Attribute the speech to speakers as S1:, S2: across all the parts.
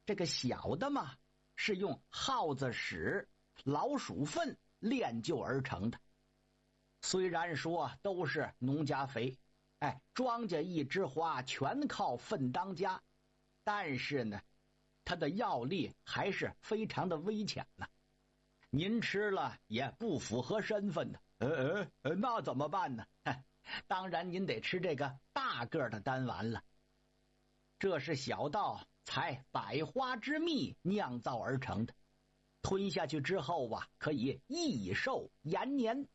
S1: 这个小的嘛，是用耗子屎、老鼠粪炼就而成的。虽然说都是农家肥，庄稼一枝花，全靠粪当家，但是呢，它的药力还是非常的微强呢。您吃了也不符合身份呢。那怎么办呢？当然您得吃这个大个的丹丸了。这是小道采百花之蜜酿造而成的，吞下去之后啊，可以益寿延年。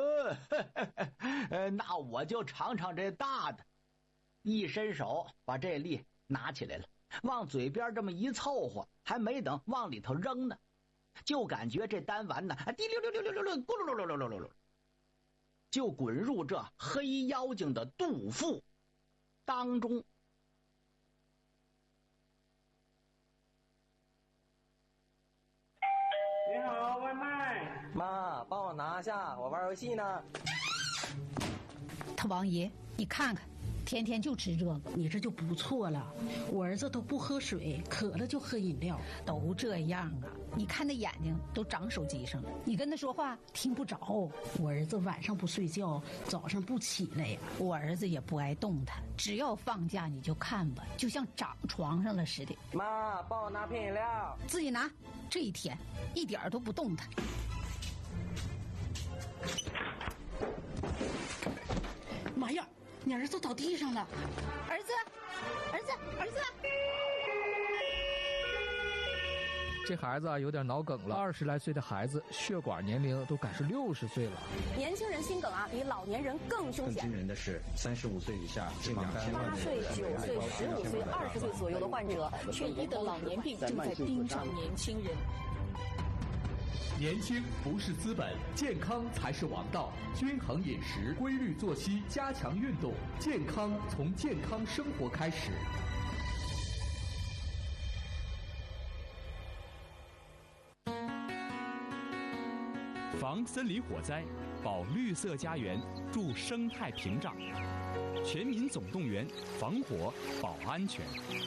S1: 那我就尝尝这大的。一伸手把这粒拿起来了，往嘴边这么一凑合，还没等往里头扔呢，就感觉这丹丸呢，滴溜溜溜溜溜溜，咕噜噜噜噜噜噜噜，就滚入这黑妖精的肚腹当中。
S2: 你好，外卖。
S3: 妈，帮我拿下，我玩游戏呢。
S4: 他王爷，你看看，天天就吃这个，
S5: 你这就不错了。我儿子都不喝水，渴了就喝饮料，
S4: 都这样啊！你看那眼睛都长手机上了，你跟他说话听不着。
S5: 我儿子晚上不睡觉，早上不起来呀。
S4: 我儿子也不爱动弹，只要放假你就看吧，就像长床上了似的。
S3: 妈，帮我拿瓶饮料。
S4: 自己拿。这一天一点都不动弹。
S5: 妈呀，你儿子倒地上了！
S4: 儿子，儿子，儿子！
S6: 这孩子啊有点脑梗了，20来岁的孩子血管年龄都赶是60岁了。
S7: 年轻人心梗啊，比老年人更凶险。
S8: 更惊人的是，35岁以下近2000万
S7: 8岁、9岁、15岁、20岁左右的患者，缺一的老年病正在盯上年轻人。
S9: 年轻不是资本，健康才是王道。均衡饮食，规律作息，加强运动，健康从健康生活开始。
S10: 防森林火灾，保绿色家园，助生态屏障。全民总动员，防火保安全。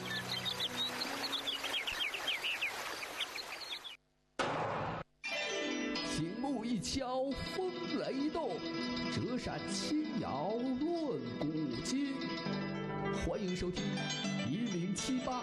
S9: 醒目一敲，风雷动；折扇轻摇，论古今。欢迎收听1078